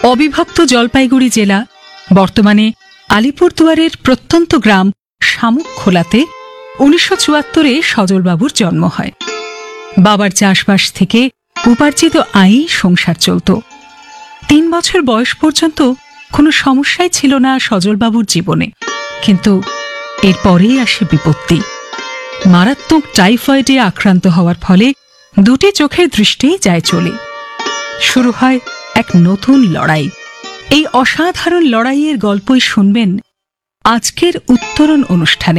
অবিভক্ত জলপাইগুড়ি জেলা বর্তমানে আলিপুরদুয়ারের প্রত্যন্ত গ্রাম শামুকখোলাতে 1974-এ সজলবাবুর জন্ম হয়। বাবার চাষবাস থেকে উপার্জিত আয়েই সংসার চলত। 3 বছর বয়স পর্যন্ত কোনো সমস্যাই ছিল না সজলবাবুর জীবনে, কিন্তু এরপরেই আসে বিপত্তি। মারাত্মক টাইফয়েডে আক্রান্ত হওয়ার ফলে দুটি চোখের দৃষ্টিই যায় চলে। শুরু হয় এক নতুন লড়াই। এই অসাধারণ লড়াইয়ের গল্পই শুনবেন আজকের উত্তরণ অনুষ্ঠানে।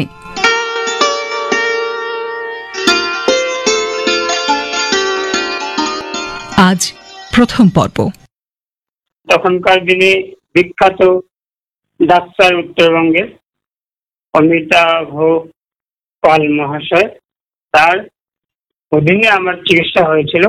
আজ প্রথম পর্ব। তখনকার দিনে বিখ্যাত ডাক্তার উত্তরবঙ্গের অমিতাভ পাল মহাশয়, তার অধীনে আমার চিকিৎসা হয়েছিল।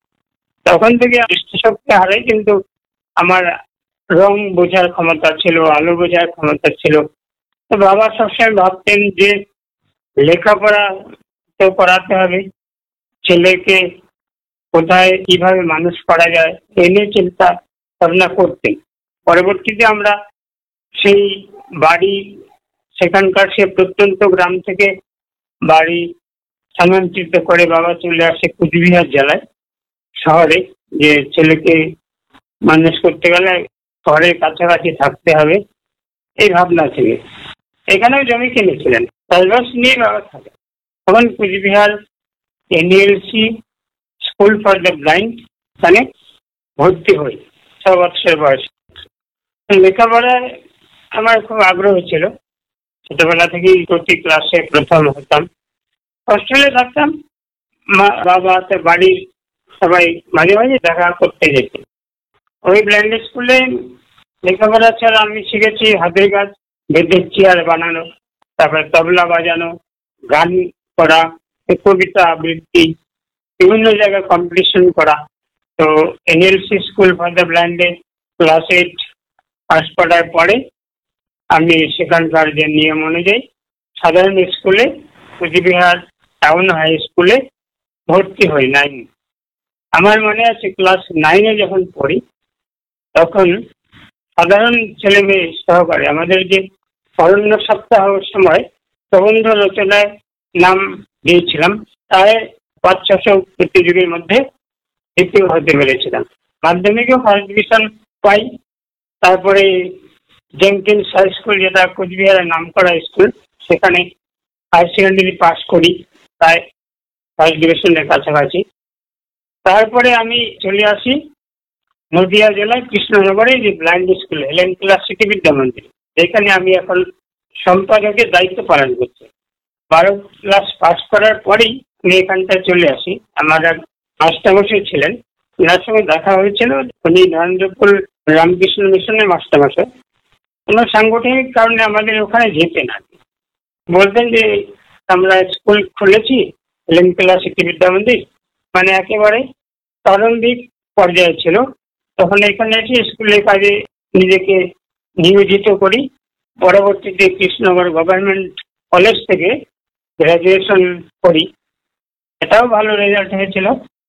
তখন থেকে দৃষ্টিশক্তি হারাই, কিন্তু আমার রং বোঝার ক্ষমতা ছিল, আলো বোঝার ক্ষমতা ছিল। তো বাবা সবসময় ভাবতেন যে লেখাপড়া তো করাতে হবে, ছেলেকে কোথায় কিভাবে মানুষ করা যায় এ নিয়ে চিন্তা ভাবনা করতেন। পরবর্তীতে আমরা সেই বাড়ি, সেখানকার সে প্রত্যন্ত গ্রাম থেকে বাড়ি স্থানান্তরিত করে বাবা চলে আসে কুচবিহার জেলায়, শহরে। যে ছেলেকে মানুষ করতে গেলে শহরের কাছাকাছি থাকতে হবে, এই ভাবনা থেকে এখানেও জমি কিনেছিলেন। চাষবাস নিয়ে বাবা থাকে। তখন Cooch Behar NLC school for the blind, মানে ভর্তি হই 6 বছর বয়স। লেখাপড়ায় আমার খুব আগ্রহ ছিল। ছোটবেলা থেকেই প্রতি ক্লাসে প্রথম হতাম। হস্টেলে থাকতাম, মা বাবা বাড়ির সবাই মাঝে মাঝে দেখা করতে যেত। ওই ব্লাইন্ড স্কুলে লেখাপড়া ছাড়া আমি শিখেছি হাতের কাজ, বেতের চেয়ার বানানো, তারপরে তবলা বাজানো, গান করা, কবিতা আবৃত্তি, বিভিন্ন জায়গায় কম্পিটিশন করা। তো NLC school for the ব্লাইন্ডে class 8 pass করার পরে আমি সেখানকার যে নিয়ম অনুযায়ী সাধারণ স্কুলে, কুচবিহার টাউন হাই স্কুলে ভর্তি হই 9। আমার মনে আছে ক্লাস 9-এ যখন পড়ি, তখন সাধারণ ছেলে মেয়ে সহকারে আমাদের যে অরণ্য সপ্তাহের সময় প্রবন্ধ রচনায় নাম দিয়েছিলাম, তাই 500-600 প্রতিযোগীর মধ্যে দ্বিতীয় হতে পেরেছিলাম। মাধ্যমিকেও ফার্স্ট ডিভিশন পাই। তারপরে জেঙ্কিন্স হাই স্কুল, যেটা কুচবিহারের নাম করা স্কুল, সেখানে হায়ার সেকেন্ডারি পাস করি, তাই ফার্স্ট ডিভিশনের কাছাকাছি। তারপরে আমি চলে আসি নদিয়া জেলায় কৃষ্ণনগরে যে blind school, Helen class city বিদ্যা মন্দির, যেখানে আমি এখন সম্পাদকের দায়িত্ব পালন করছি। 12 ক্লাস পাস করার পরেই আমি এখানটায় চলে আসি। আমার এক মাস্টারমশাই ছিলেন, ওনার সঙ্গে দেখা হয়েছিল। উনি নরেন্দ্রপুর রামকৃষ্ণ মিশনের মাস্টারমশাই। কোনো সাংগঠনিক কারণে আমাদের ওখানে যেতেন না, বলতেন যে আমরা স্কুল খুলেছি হেলেন ক্লাস সিটি বিদ্যা মন্দির, মানে একেবারে প্রারম্ভিক পর্যায়ে ছিল। তখন এখানে এসে স্কুলের কাজে নিজেকে নিয়োজিত করি। পরবর্তীতে কৃষ্ণনগর গভর্নমেন্ট কলেজ থেকে গ্র্যাজুয়েশন করি, এটাও ভালো রেজাল্ট হয়েছিল।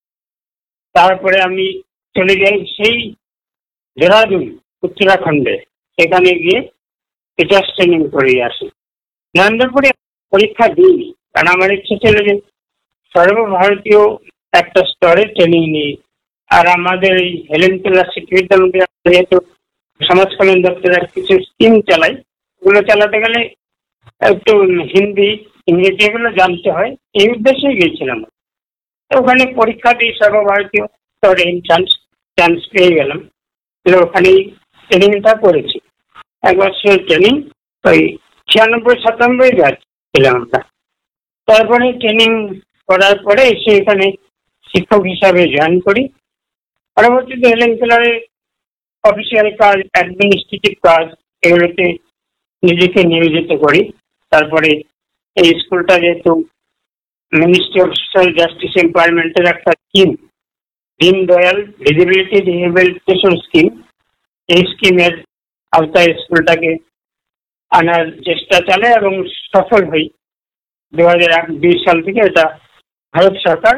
তারপরে আমি চলে যাই সেই দেহরাদুন, উত্তরাখণ্ডে। সেখানে গিয়ে টিচার্স ট্রেনিং করে আসি। নরেন্দ্রপুরে পরীক্ষা দিইনি, কারণ আমার ইচ্ছে ছিল যে সর্বভারতীয় একটা স্তরে ট্রেনিং নিই। আর আমাদের এই হেলেন ক্লাস সিটি বিদ্যা মন্দির যেহেতু সমাজ কল্যাণ দপ্তরের কিছু স্কিম চালাই, ওগুলো চালাতে গেলে একটু হিন্দি, ইংরেজি এগুলো জানতে হয়, এই উদ্দেশ্যেই গিয়েছিলাম। ওখানে পরীক্ষা দিয়ে সর্বভারতীয় স্তরে চান্স পেয়ে গেলাম। ওখানেই ট্রেনিংটা করেছি, 1 বছরের ট্রেনিং। ওই 96-97 ব্যাচ ছিলাম আমরা। তারপরে ট্রেনিং করার পরে এসে এখানে শিক্ষক হিসাবে জয়েন করি। পরবর্তীতে হেলেন ক্লাসের অফিসিয়াল কাজ, অ্যাডমিনিস্ট্রেটিভ কাজ, এগুলোতে নিজেকে নিয়োজিত করি। তারপরে এই স্কুলটা যেহেতু মিনিস্ট্রি অফ সোশ্যাল জাস্টিস এমপাওয়ারমেন্টের একটা scheme, Deendayal disability rehabilitation scheme, এই স্কিমের আওতায় স্কুলটাকে আনার চেষ্টা চালায় এবং সফল হই। 2001-20 সাল থেকে এটা ভারত সরকার